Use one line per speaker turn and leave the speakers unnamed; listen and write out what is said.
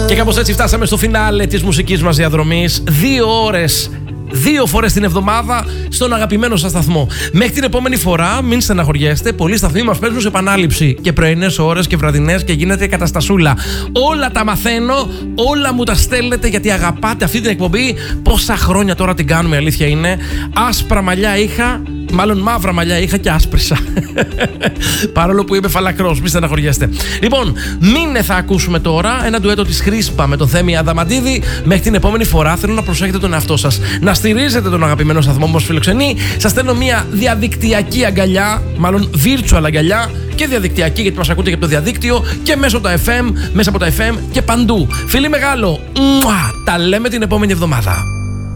Και κάπως έτσι φτάσαμε στο φινάλε της μουσικής μας διαδρομής. 2 ώρες, 2 φορές την εβδομάδα στον αγαπημένο σας σταθμό. Μέχρι την επόμενη φορά, μην στεναχωριέστε. Πολλοί σταθμοί μας παίζουν σε επανάληψη. Και πρωινές ώρες και βραδινές και γίνεται καταστασούλα. Όλα τα μαθαίνω, όλα μου τα στέλνετε γιατί αγαπάτε αυτή την εκπομπή. Πόσα χρόνια τώρα την κάνουμε, αλήθεια είναι. Άσπρα μαλλιά είχα. Μάλλον μαύρα μαλλιά είχα και άσπρισα. Παρόλο που είμαι φαλακρός, μη στεναχωριέστε. Λοιπόν, μήνε θα ακούσουμε τώρα ένα ντουέτο της Χρίσπα με τον Θέμη Αδαμαντίδη. Μέχρι την επόμενη φορά θέλω να προσέχετε τον εαυτό σας. Να στηρίζετε τον αγαπημένο σταθμό που μας φιλοξενεί. Σας στέλνω μια διαδικτυακή αγκαλιά, μάλλον virtual αγκαλιά και διαδικτυακή γιατί μας ακούτε και από το διαδίκτυο και μέσα από τα FM και παντού. Φίλοι μεγάλο, τα λέμε την επόμενη εβδομάδα.